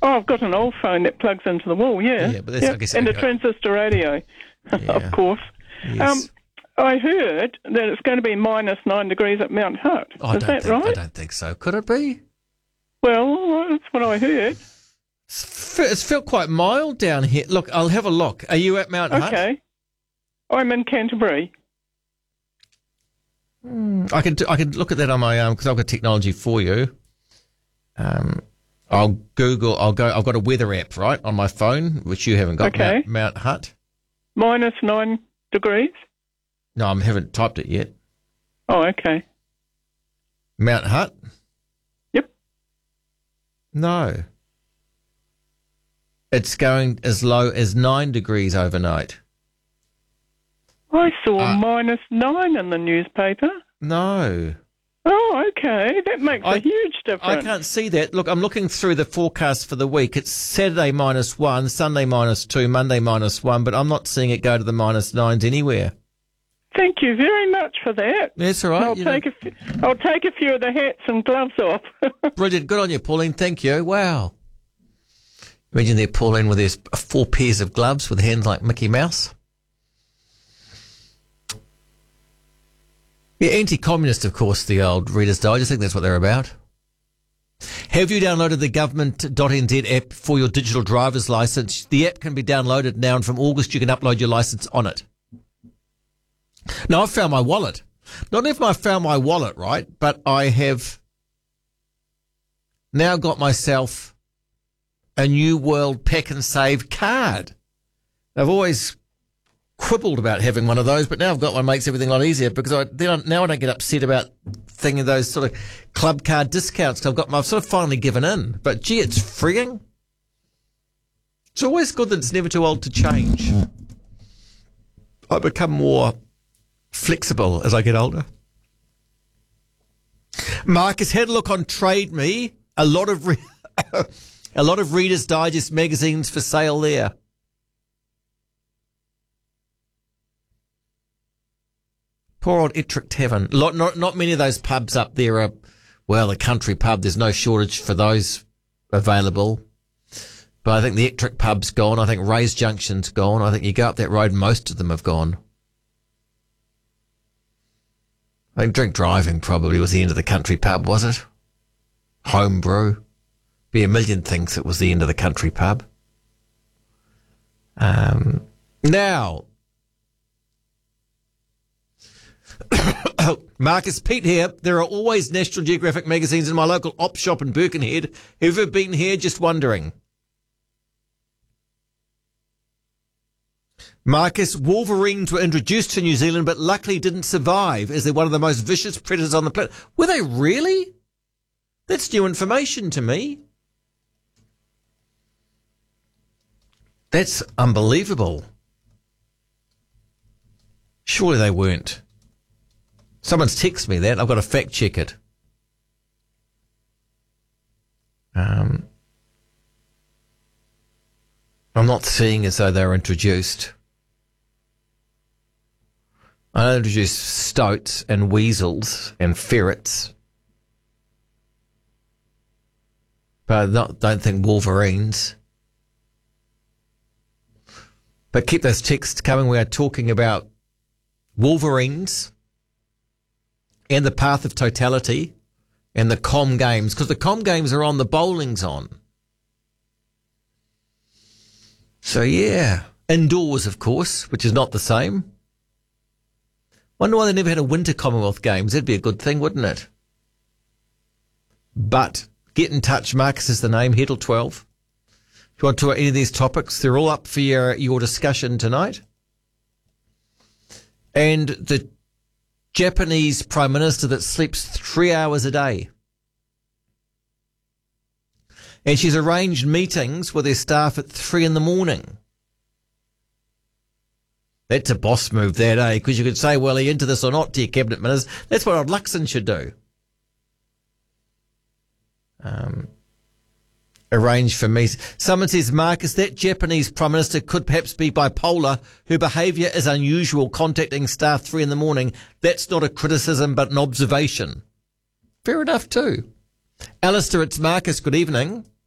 Oh, I've got an old phone that plugs into the wall, yeah. Yeah, but that's, I guess... And a transistor radio, Yeah. of course. Yes. I heard that it's going to be -9 degrees at Mount Hutt. Is that right? I don't think so. Could it be? Well, that's what I heard. It's felt quite mild down here. Look, I'll have a look. Are you at Mount Hutt? Okay. I'm in Canterbury. I can look at that on my because I've got technology for you. I'll Google. I've got a weather app right on my phone, which you haven't got. Okay. Mount Hutt. -9 degrees. No, I haven't typed it yet. Oh, okay. Mount Hutt. Yep. No. It's going as low as 9 degrees overnight. I saw -9 in the newspaper. No. Oh, okay. That makes a huge difference. I can't see that. Look, I'm looking through the forecast for the week. It's Saturday -1, Sunday -2, Monday -1, but I'm not seeing it go to the -9s anywhere. Thank you very much for that. That's all right. I'll take a few of the hats and gloves off. Brilliant. Good on you, Pauline. Thank you. Wow. Imagine there, Pauline, with his 4 pairs of gloves with hands like Mickey Mouse. Yeah, anti-communist, of course, the old Reader's Digest. I think that's what they're about. Have you downloaded the government.nz app for your digital driver's licence? The app can be downloaded now, and from August you can upload your licence on it. Now, I've found my wallet. Not only have I found my wallet, right, but I have now got myself a New World Pack and Save card. I've always quibbled about having one of those, but now I've got one. Makes everything a lot easier because now I don't get upset about thinking those sort of club card discounts. I've sort of finally given in. But gee, it's freeing. It's always good that it's never too old to change. I become more flexible as I get older. Marcus, had a look on Trade Me. A lot of Reader's Digest magazines for sale there. Poor old Ettrick Tavern. Not many of those pubs up there are, well, a country pub. There's no shortage for those available. But I think the Ettrick pub's gone. I think Ray's Junction's gone. I think you go up that road, most of them have gone. I think Drink Driving probably was the end of the country pub, was it? Homebrew. Be a million things it was the end of the country pub. Now, Marcus, Pete here. There are always National Geographic magazines in my local op shop in Birkenhead. Have you ever been here? Just wondering. Marcus, wolverines were introduced to New Zealand but luckily didn't survive as they're one of the most vicious predators on the planet. Were they really? That's new information to me. That's unbelievable. Surely they weren't. Someone's texted me that. I've got to fact check it. I'm not seeing as though they were introduced. I introduced stoats and weasels and ferrets. But I don't think wolverines. But keep those texts coming. We are talking about wolverines and the path of totality and the Com Games, because the Com Games are on, the bowling's on. So, yeah, indoors, of course, which is not the same. Wonder why they never had a Winter Commonwealth Games. That'd be a good thing, wouldn't it? But get in touch. Marcus is the name, Heddle 12. If you want to talk any of these topics, they're all up for your discussion tonight. And the Japanese Prime Minister that sleeps 3 hours a day. And she's arranged meetings with her staff at 3 a.m. That's a boss move, that, eh? Because you could say, well, are you into this or not, to your cabinet ministers? That's what Odd Luxon should do. Arrange for me. Someone says, Marcus, that Japanese Prime Minister could perhaps be bipolar. Her behaviour is unusual, contacting staff 3 a.m. That's not a criticism, but an observation. Fair enough, too. Alistair, it's Marcus. Good evening.